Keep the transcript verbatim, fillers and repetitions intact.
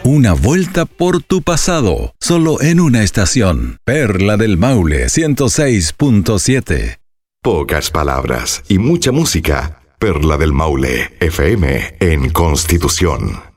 Una vuelta por tu pasado, solo en una estación. Perla del Maule ciento seis punto siete. Pocas palabras y mucha música. Perla del Maule, F M en Constitución.